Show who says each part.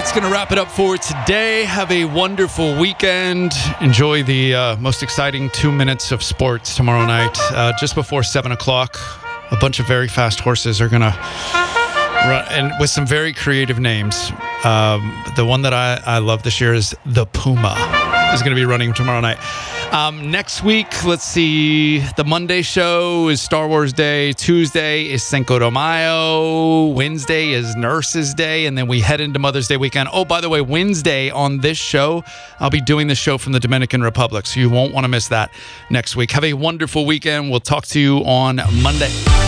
Speaker 1: that's going to wrap it up for today. Have a wonderful weekend. Enjoy the most exciting 2 minutes of sports tomorrow night. Just before 7 o'clock, a bunch of very fast horses are going to run, and with some very creative names. The one that I love this year is the Puma. Is going to be running tomorrow night. Next week, let's see. The Monday show is Star Wars Day. Tuesday is Cinco de Mayo. Wednesday is Nurses Day. And then we head into Mother's Day weekend. Oh, by the way, Wednesday on this show, I'll be doing the show from the Dominican Republic. So you won't want to miss that next week. Have a wonderful weekend. We'll talk to you on Monday.